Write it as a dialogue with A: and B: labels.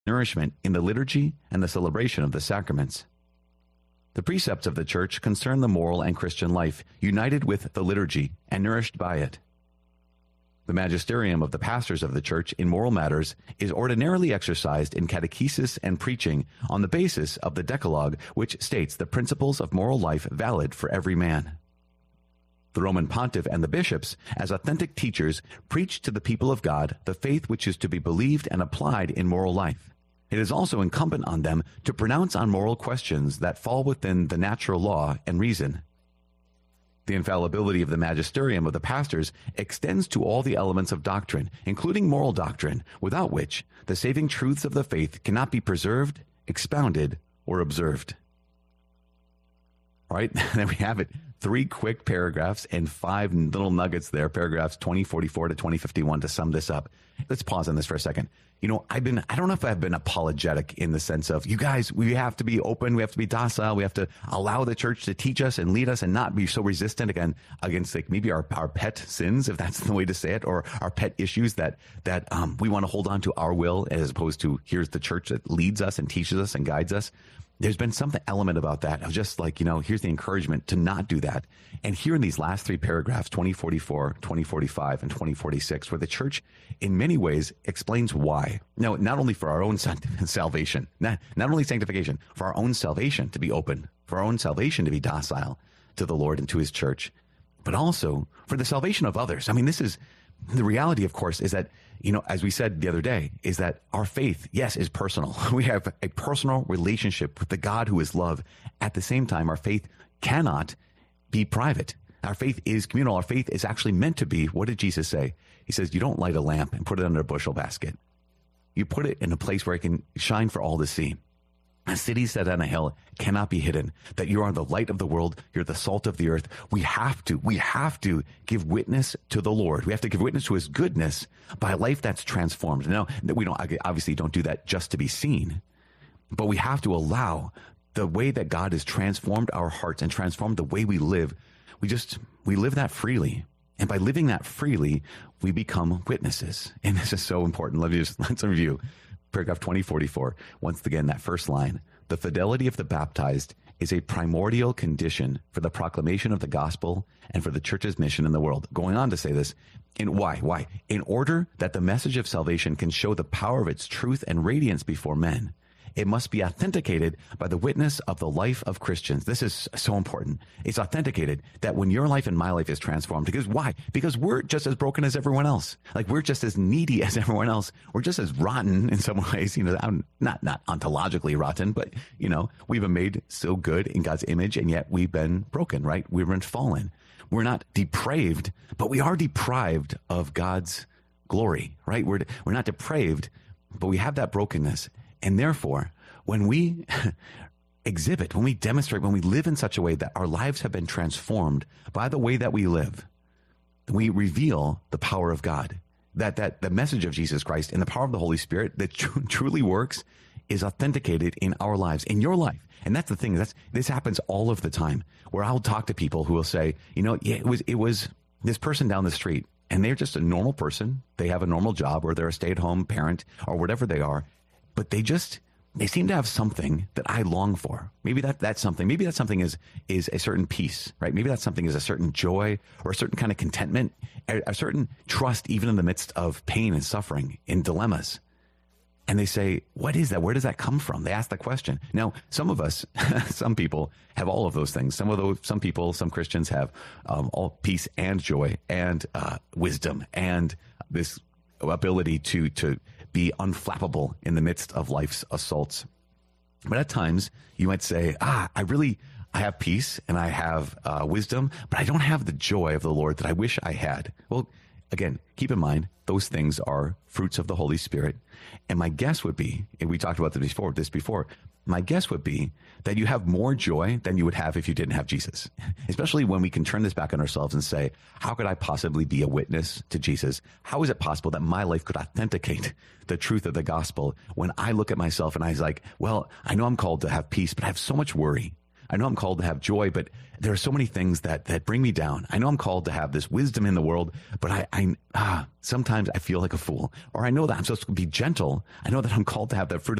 A: nourishment in the liturgy and the celebration of the sacraments. The precepts of the Church concern the moral and Christian life, united with the liturgy and nourished by it. The magisterium of the pastors of the Church in moral matters is ordinarily exercised in catechesis and preaching on the basis of the Decalogue, which states the principles of moral life valid for every man. The Roman Pontiff and the bishops, as authentic teachers, preach to the people of God the faith which is to be believed and applied in moral life. It is also incumbent on them to pronounce on moral questions that fall within the natural law and reason. The infallibility of the magisterium of the pastors extends to all the elements of doctrine, including moral doctrine, without which the saving truths of the faith cannot be preserved, expounded, or observed. All right, there we have it. 3 quick paragraphs and 5 little nuggets there, paragraphs 2044 to 2051 to sum this up. Let's pause on this for a second. You know, I don't know if I've been apologetic in the sense of, you guys, we have to be open, we have to be docile, we have to allow the church to teach us and lead us and not be so resistant against like maybe our pet sins, if that's the way to say it, or our pet issues that we want to hold on to our will as opposed to here's the church that leads us and teaches us and guides us. There's been some element about that of just like, you know, here's the encouragement to not do that. And here in these last 3 paragraphs, 2044, 2045, and 2046, where the church in many ways explains why. Now, not only for our own salvation, not only sanctification, for our own salvation to be open, for our own salvation to be docile to the Lord and to his church, but also for the salvation of others. I mean, this is the reality, of course, is that, you know, as we said the other day, is that our faith, yes, is personal. We have a personal relationship with the God who is love. At the same time, our faith cannot be private. Our faith is communal. Our faith is actually meant to be, what did Jesus say? He says, you don't light a lamp and put it under a bushel basket. You put it in a place where it can shine for all to see. A city set on a hill cannot be hidden. That you are the light of the world. You're the salt of the earth. We have to give witness to the Lord. We have to give witness to his goodness by a life that's transformed. Now, we obviously don't do that just to be seen, but we have to allow the way that God has transformed our hearts and transformed the way we live. We live that freely. And by living that freely, we become witnesses. And this is so important. Let's review. Paragraph 2044, once again, that first line, the fidelity of the baptized is a primordial condition for the proclamation of the gospel and for the church's mission in the world. Going on to say this, why? In order that the message of salvation can show the power of its truth and radiance before men, it must be authenticated by the witness of the life of Christians. This is so important. It's authenticated that when your life and my life is transformed. Because why? Because we're just as broken as everyone else. Like we're just as needy as everyone else. We're just as rotten in some ways, you know, not ontologically rotten, but you know, we've been made so good in God's image and yet we've been broken, right? We've been fallen. We're not depraved, but we are deprived of God's glory, right? We're not depraved, but we have that brokenness. And therefore, when we exhibit, when we demonstrate, when we live in such a way that our lives have been transformed by the way that we live, we reveal the power of God. That the message of Jesus Christ and the power of the Holy Spirit that truly works is authenticated in our lives, in your life. And that's the thing. This happens all of the time, where I'll talk to people who will say, you know, yeah, it was this person down the street, and they're just a normal person. They have a normal job, or they're a stay-at-home parent, or whatever they are. But they seem to have something that I long for. Maybe that's something. Maybe that something is a certain peace, right? Maybe that something is a certain joy or a certain kind of contentment, a certain trust, even in the midst of pain and suffering and dilemmas. And they say, what is that? Where does that come from? They ask the question. Now, some of us, some people have all of those things. Some people, some Christians have all peace and joy and wisdom and this ability to be unflappable in the midst of life's assaults. But at times you might say, I have peace and I have wisdom, but I don't have the joy of the Lord that I wish I had. Well, again, keep in mind, those things are fruits of the Holy Spirit. And my guess would be, and we talked about this before, my guess would be that you have more joy than you would have if you didn't have Jesus. Especially when we can turn this back on ourselves and say, how could I possibly be a witness to Jesus? How is it possible that my life could authenticate the truth of the gospel when I look at myself and I was like, well, I know I'm called to have peace, but I have so much worry. I know I'm called to have joy, but there are so many things that bring me down. I know I'm called to have this wisdom in the world, but sometimes I feel like a fool. Or I know that I'm supposed to be gentle. I know that I'm called to have that fruit